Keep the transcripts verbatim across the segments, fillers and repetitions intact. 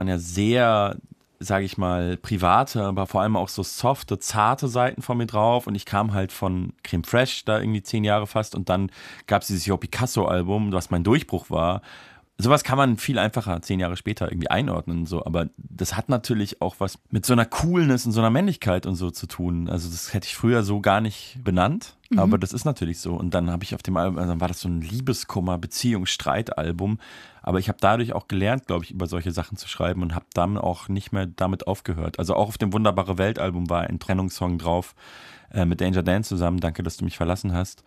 waren ja sehr, sage ich mal, private, aber vor allem auch so softe, zarte Seiten von mir drauf. Und ich kam halt von Creme Fraiche, da irgendwie zehn Jahre fast. Und dann gab es dieses Yo Picasso-Album, was mein Durchbruch war. Sowas kann man viel einfacher zehn Jahre später irgendwie einordnen. So. Aber das hat natürlich auch was mit so einer Coolness und so einer Männlichkeit und so zu tun. Also das hätte ich früher so gar nicht benannt. Mhm. Aber das ist natürlich so. Und dann habe ich auf dem Album, also dann war das so ein Liebeskummer, Beziehung, Streitalbum. Aber ich habe dadurch auch gelernt, glaube ich, über solche Sachen zu schreiben und habe dann auch nicht mehr damit aufgehört. Also auch auf dem Wunderbare Welt-Album war ein Trennungssong drauf äh, mit Danger Dan zusammen. Danke, dass du mich verlassen hast.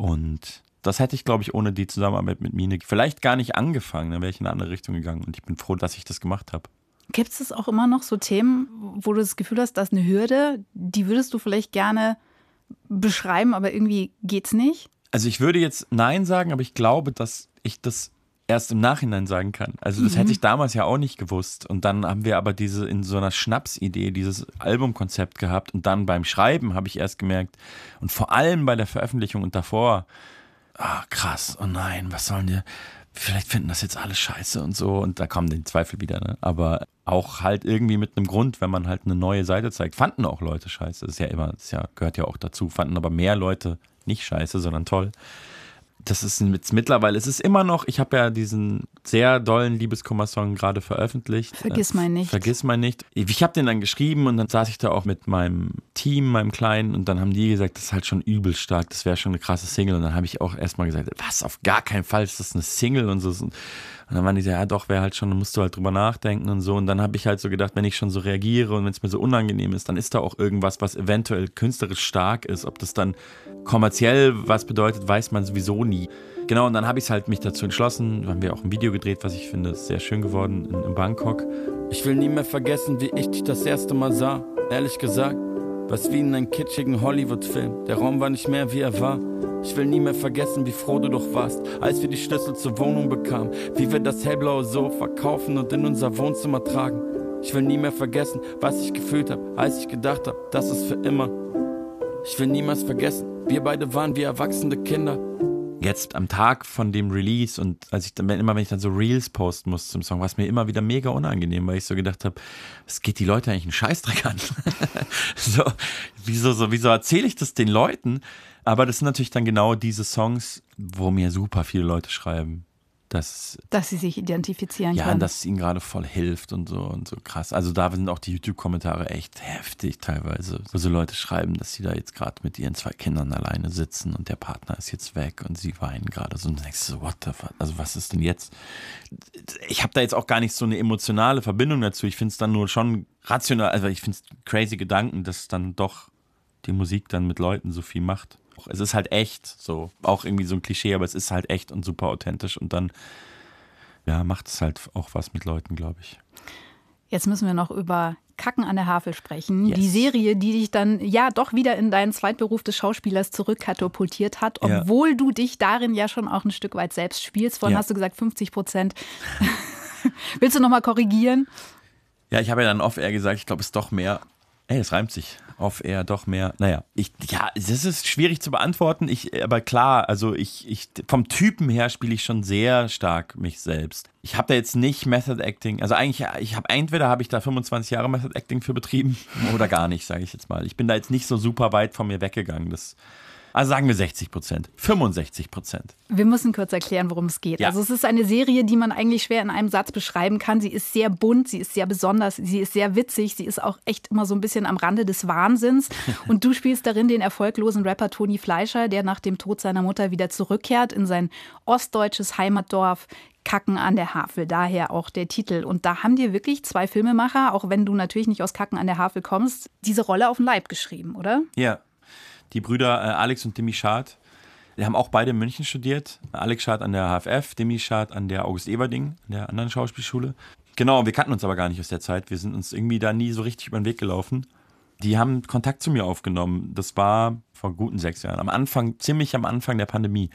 Und das hätte ich, glaube ich, ohne die Zusammenarbeit mit Mine vielleicht gar nicht angefangen. Dann wäre ich in eine andere Richtung gegangen. Und ich bin froh, dass ich das gemacht habe. Gibt es auch immer noch so Themen, wo du das Gefühl hast, dass eine Hürde, die würdest du vielleicht gerne beschreiben, aber irgendwie geht's nicht? Also ich würde jetzt Nein sagen, aber ich glaube, dass ich das erst im Nachhinein sagen kann. Also das mhm. hätte ich damals ja auch nicht gewusst. Und dann haben wir aber diese in so einer Schnapsidee dieses Albumkonzept gehabt. Und dann beim Schreiben habe ich erst gemerkt, und vor allem bei der Veröffentlichung und davor, ah, krass, oh nein, was sollen die, vielleicht finden das jetzt alle scheiße und so. Und da kommen die Zweifel wieder, ne? Aber auch halt irgendwie mit einem Grund, wenn man halt eine neue Seite zeigt. Fanden auch Leute scheiße, das ist ja immer, das ist ja, gehört ja auch dazu. Fanden aber mehr Leute nicht scheiße, sondern toll. Das ist jetzt mittlerweile, es ist immer noch, ich habe ja diesen sehr dollen Liebeskummer-Song gerade veröffentlicht. Vergiss mein nicht. Vergiss mein nicht. Ich habe den dann geschrieben und dann saß ich da auch mit meinem Team, meinem Kleinen, und dann haben die gesagt, das ist halt schon übel stark, das wäre schon eine krasse Single. Und dann habe ich auch erstmal gesagt, was, auf gar keinen Fall ist das eine Single und so. Und dann waren die so, ja doch, wäre halt schon, dann musst du halt drüber nachdenken und so. Und dann habe ich halt so gedacht, wenn ich schon so reagiere und wenn es mir so unangenehm ist, dann ist da auch irgendwas, was eventuell künstlerisch stark ist. Ob das dann kommerziell was bedeutet, weiß man sowieso nie. Genau, und dann habe ich halt mich dazu entschlossen, haben wir auch ein Video gedreht, was ich finde, ist sehr schön geworden in, in Bangkok. Ich will nie mehr vergessen, wie ich dich das erste Mal sah. Ehrlich gesagt, was wie in einem kitschigen Hollywood-Film. Der Raum war nicht mehr, wie er war. Ich will nie mehr vergessen, wie froh du doch warst, als wir die Schlüssel zur Wohnung bekamen. Wie wir das hellblaue Sofa kaufen und in unser Wohnzimmer tragen. Ich will nie mehr vergessen, was ich gefühlt habe, als ich gedacht habe, das ist für immer. Ich will niemals vergessen, wir beide waren wie erwachsene Kinder. Jetzt am Tag von dem Release und als ich dann, immer wenn ich dann so Reels posten muss zum Song, war es mir immer wieder mega unangenehm, weil ich so gedacht habe, es geht die Leute eigentlich einen Scheißdreck an. so, wieso, so, wieso erzähle ich das den Leuten? Aber das sind natürlich dann genau diese Songs, wo mir super viele Leute schreiben, dass, dass sie sich identifizieren ja, können. Ja, dass es ihnen gerade voll hilft und so und so krass. Also da sind auch die YouTube-Kommentare echt heftig teilweise, wo so Leute schreiben, dass sie da jetzt gerade mit ihren zwei Kindern alleine sitzen und der Partner ist jetzt weg und sie weinen gerade so. Und du denkst so, what the fuck, also was ist denn jetzt? Ich habe da jetzt auch gar nicht so eine emotionale Verbindung dazu. Ich finde es dann nur schon rational, also ich finde es crazy Gedanken, dass dann doch die Musik dann mit Leuten so viel macht. Es ist halt echt, so, auch irgendwie so ein Klischee, aber es ist halt echt und super authentisch und dann, ja, macht es halt auch was mit Leuten, glaube ich. Jetzt müssen wir noch über Kacken an der Havel sprechen. Yes. Die Serie, die dich dann ja doch wieder in deinen Zweitberuf des Schauspielers zurückkatapultiert hat, obwohl ja. du dich darin ja schon auch ein Stück weit selbst spielst. Vorhin ja. hast du gesagt fünfzig Prozent. Willst du nochmal korrigieren? Ja, ich habe ja dann off-air gesagt, ich glaube, es ist doch mehr. Ey, es reimt sich. Off-air doch mehr. Naja, ich, ja, das ist schwierig zu beantworten. Ich, aber klar, also ich, ich, vom Typen her spiele ich schon sehr stark mich selbst. Ich habe da jetzt nicht Method Acting, also eigentlich, ich habe entweder habe ich da fünfundzwanzig Jahre Method Acting für betrieben oder gar nicht, sage ich jetzt mal. Ich bin da jetzt nicht so super weit von mir weggegangen. Das, also sagen wir sechzig Prozent, fünfundsechzig Prozent. Wir müssen kurz erklären, worum es geht. Ja. Also es ist eine Serie, die man eigentlich schwer in einem Satz beschreiben kann. Sie ist sehr bunt, sie ist sehr besonders, sie ist sehr witzig, sie ist auch echt immer so ein bisschen am Rande des Wahnsinns. Und du spielst darin den erfolglosen Rapper Toni Fleischer, der nach dem Tod seiner Mutter wieder zurückkehrt in sein ostdeutsches Heimatdorf Kacken an der Havel, daher auch der Titel. Und da haben dir wirklich zwei Filmemacher, auch wenn du natürlich nicht aus Kacken an der Havel kommst, diese Rolle auf den Leib geschrieben, oder? Ja. Die Brüder äh, Alex und Demi Schad, die haben auch beide in München studiert. Alex Schad an der H F F, Demi Schad an der August-Everding, an der anderen Schauspielschule. Genau, wir kannten uns aber gar nicht aus der Zeit. Wir sind uns irgendwie da nie so richtig über den Weg gelaufen. Die haben Kontakt zu mir aufgenommen. Das war vor guten sechs Jahren. Am Anfang, ziemlich am Anfang der Pandemie.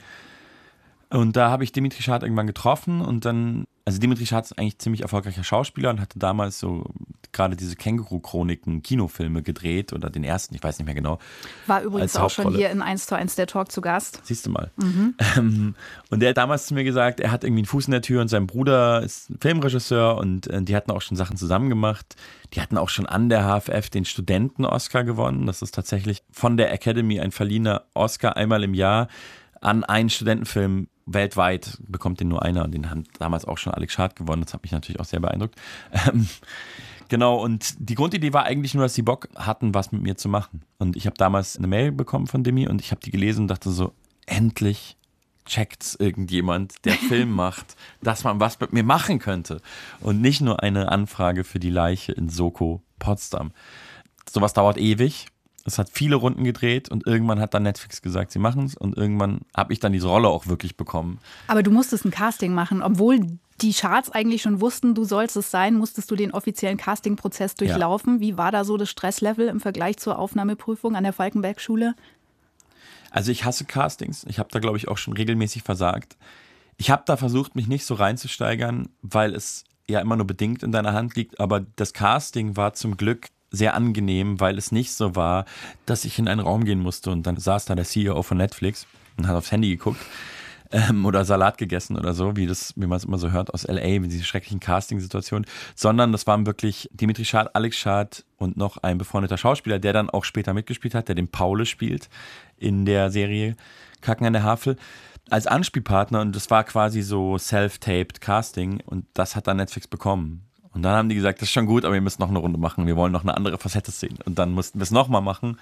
Und da habe ich Dimitri Schad irgendwann getroffen und dann, also Dimitri Schad ist eigentlich ziemlich erfolgreicher Schauspieler und hatte damals so gerade diese Känguru-Chroniken-Kinofilme gedreht oder den ersten, ich weiß nicht mehr genau. War übrigens auch schon hier in eins zu eins der Talk zu Gast. Siehst du mal. Mhm. Ähm, und der hat damals zu mir gesagt, er hat irgendwie einen Fuß in der Tür und sein Bruder ist Filmregisseur und äh, die hatten auch schon Sachen zusammen gemacht. Die hatten auch schon an der H F F den Studenten-Oscar gewonnen. Das ist tatsächlich von der Academy ein verliehener Oscar einmal im Jahr an einen Studentenfilm. Weltweit bekommt den nur einer und den haben damals auch schon Alex Schad gewonnen. Das hat mich natürlich auch sehr beeindruckt. Ähm, genau, und die Grundidee war eigentlich nur, dass sie Bock hatten, was mit mir zu machen. Und ich habe damals eine Mail bekommen von Demi und ich habe die gelesen und dachte so, endlich checkt's irgendjemand, der Film macht, dass man was mit mir machen könnte. Und nicht nur eine Anfrage für die Leiche in Soko Potsdam. Sowas dauert ewig. Es hat viele Runden gedreht und irgendwann hat dann Netflix gesagt, sie machen es und irgendwann habe ich dann diese Rolle auch wirklich bekommen. Aber du musstest ein Casting machen, obwohl die Charts eigentlich schon wussten, du sollst es sein, musstest du den offiziellen Castingprozess durchlaufen. Ja. Wie war da so das Stresslevel im Vergleich zur Aufnahmeprüfung an der Falkenberg-Schule? Also ich hasse Castings. Ich habe da, glaube ich, auch schon regelmäßig versagt. Ich habe da versucht, mich nicht so reinzusteigern, weil es ja immer nur bedingt in deiner Hand liegt. Aber das Casting war zum Glück sehr angenehm, weil es nicht so war, dass ich in einen Raum gehen musste und dann saß da der C E O von Netflix und hat aufs Handy geguckt ähm, oder Salat gegessen oder so, wie das, wie man es immer so hört aus L A, mit diese schrecklichen Casting-Situationen, sondern das waren wirklich Dimitri Schad, Alex Schad und noch ein befreundeter Schauspieler, der dann auch später mitgespielt hat, der den Paule spielt in der Serie Kacken an der Havel, als Anspielpartner und das war quasi so self-taped Casting und das hat dann Netflix bekommen. Und dann haben die gesagt, das ist schon gut, aber wir müssen noch eine Runde machen. Wir wollen noch eine andere Facette sehen. Und dann mussten wir es nochmal machen.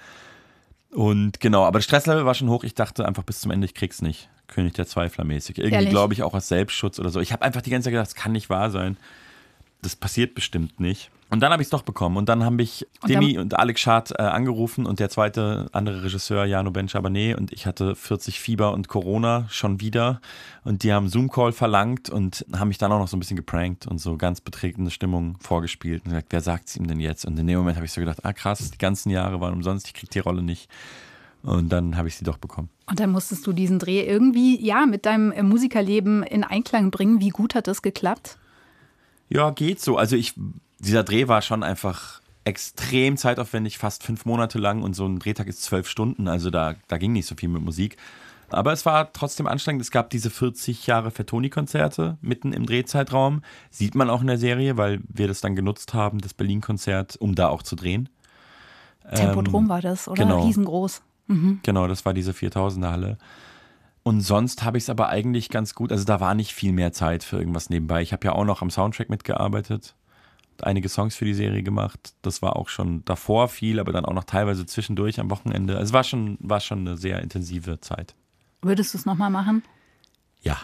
Und genau, aber das Stresslevel war schon hoch. Ich dachte einfach bis zum Ende, ich krieg's nicht. König der Zweifler mäßig. Irgendwie glaube ich auch als Selbstschutz oder so. Ich habe einfach die ganze Zeit gedacht, das kann nicht wahr sein. Das passiert bestimmt nicht. Und dann habe ich es doch bekommen. Und dann habe ich und Demi und Alex Schad äh, angerufen und der zweite andere Regisseur, Jano Ben-Chabaneh, und ich hatte vierzig Fieber und Corona schon wieder. Und die haben Zoom-Call verlangt und haben mich dann auch noch so ein bisschen geprankt und so ganz betretene Stimmung vorgespielt. Und gesagt, wer sagt es ihm denn jetzt? Und in dem Moment habe ich so gedacht, ah krass, die ganzen Jahre waren umsonst, ich kriege die Rolle nicht. Und dann habe ich sie doch bekommen. Und dann musstest du diesen Dreh irgendwie ja mit deinem Musikerleben in Einklang bringen. Wie gut hat das geklappt? Ja, geht so. Also ich, dieser Dreh war schon einfach extrem zeitaufwendig, fast fünf Monate lang und so ein Drehtag ist zwölf Stunden, also da, da ging nicht so viel mit Musik. Aber es war trotzdem anstrengend. Es gab diese vierzig Jahre Fettoni-Konzerte mitten im Drehzeitraum. Sieht man auch in der Serie, weil wir das dann genutzt haben, das Berlin-Konzert, um da auch zu drehen. Tempodrom ähm, war das, oder? Genau. Riesengroß. Mhm. Genau, das war diese viertausender-Halle. Und sonst habe ich es aber eigentlich ganz gut, also da war nicht viel mehr Zeit für irgendwas nebenbei. Ich habe ja auch noch am Soundtrack mitgearbeitet, einige Songs für die Serie gemacht. Das war auch schon davor viel, aber dann auch noch teilweise zwischendurch am Wochenende. Also es war schon, war schon eine sehr intensive Zeit. Würdest du es nochmal machen? Ja.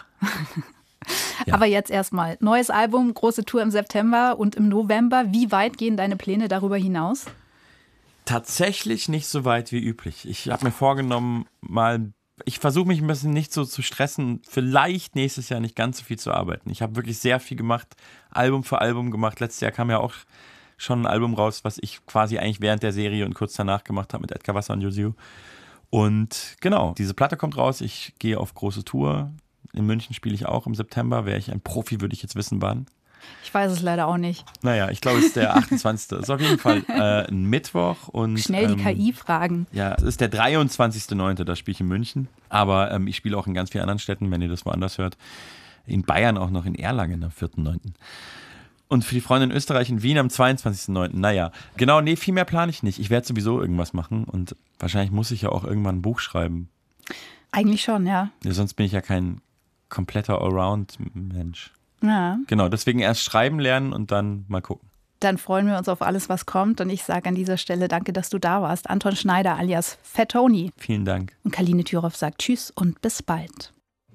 ja. Aber jetzt erstmal, neues Album, große Tour im September und im November. Wie weit gehen deine Pläne darüber hinaus? Tatsächlich nicht so weit wie üblich. Ich habe mir vorgenommen, mal Ich versuche mich ein bisschen nicht so zu stressen, vielleicht nächstes Jahr nicht ganz so viel zu arbeiten. Ich habe wirklich sehr viel gemacht, Album für Album gemacht. Letztes Jahr kam ja auch schon ein Album raus, was ich quasi eigentlich während der Serie und kurz danach gemacht habe mit Edgar Wasser und Josu. Und genau, diese Platte kommt raus. Ich gehe auf große Tour. In München spiele ich auch im September. Wäre ich ein Profi, würde ich jetzt wissen, wann. Ich weiß es leider auch nicht. Naja, ich glaube, es ist der achtundzwanzigste Ist auf jeden Fall äh, ein Mittwoch. Und, Schnell die ähm, K I fragen. Ja, es ist der dreiundzwanzigster neunte Da spiele ich in München. Aber ähm, ich spiele auch in ganz vielen anderen Städten, wenn ihr das woanders hört. In Bayern auch noch, in Erlangen am vierten neunten Und für die Freunde in Österreich in Wien am zweiundzwanzigsten neunten Naja, genau, nee, viel mehr plane ich nicht. Ich werde sowieso irgendwas machen und wahrscheinlich muss ich ja auch irgendwann ein Buch schreiben. Eigentlich schon, ja. ja sonst bin ich ja kein kompletter Allround-Mensch. Ja. Genau, deswegen erst schreiben lernen und dann mal gucken. Dann freuen wir uns auf alles, was kommt. Und ich sage an dieser Stelle danke, dass du da warst. Anton Schneider alias Fettoni. Vielen Dank. Und Kaline Thüroff sagt Tschüss und bis bald.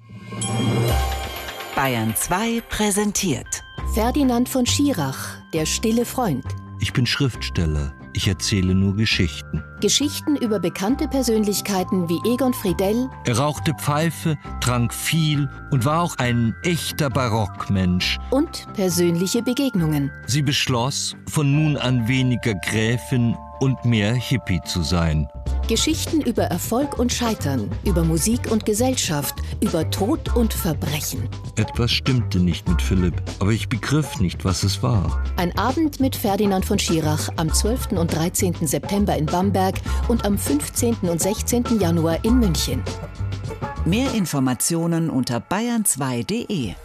Bayern zwei präsentiert Ferdinand von Schirach, der stille Freund. Ich bin Schriftsteller. Ich erzähle nur Geschichten. Geschichten über bekannte Persönlichkeiten wie Egon Friedell. Er rauchte Pfeife, trank viel und war auch ein echter Barockmensch. Und persönliche Begegnungen. Sie beschloss, von nun an weniger Gräfin und mehr Hippie zu sein. Geschichten über Erfolg und Scheitern, über Musik und Gesellschaft, über Tod und Verbrechen. Etwas stimmte nicht mit Philipp, aber ich begriff nicht, was es war. Ein Abend mit Ferdinand von Schirach am zwölften und dreizehnten September in Bamberg und am fünfzehnten und sechzehnten Januar in München. Mehr Informationen unter bayern zwei punkt de.